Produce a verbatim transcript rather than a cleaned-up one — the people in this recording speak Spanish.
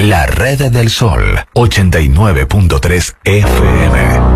La Red del Sol, ochenta y nueve punto tres F M.